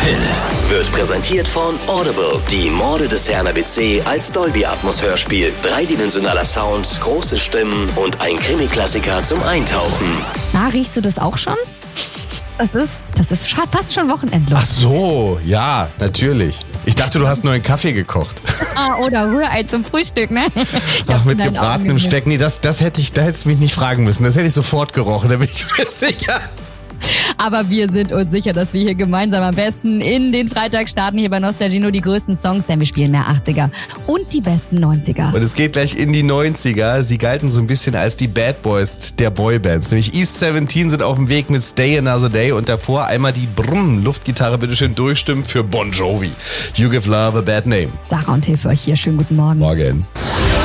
Till wird präsentiert von Audible. Die Morde des Herrn ABC als Dolby-Atmos-Hörspiel. Dreidimensionaler Sound, große Stimmen und ein Krimi-Klassiker zum Eintauchen. Na, riechst du das auch schon? Das ist fast schon Wochenendlos. Ach so, ja, natürlich. Ich dachte, du hast nur einen Kaffee gekocht. Oder Rührei zum Frühstück, ne? Ach, mit gebratenem Speck. Nee, da hättest du mich nicht fragen müssen. Das hätte ich sofort gerochen, da bin ich mir sicher. Aber wir sind uns sicher, dass wir hier gemeinsam am besten in den Freitag starten, hier bei Nostalgino, die größten Songs, denn wir spielen mehr 80er und die besten 90er. Und es geht gleich in die 90er. Sie galten so ein bisschen als die Bad Boys der Boybands. Nämlich East 17 sind auf dem Weg mit Stay Another Day und davor einmal die Luftgitarre bitteschön durchstimmen für Bon Jovi. You Give Love a Bad Name. Sarah und Till für euch hier. Schönen guten Morgen. Morgen.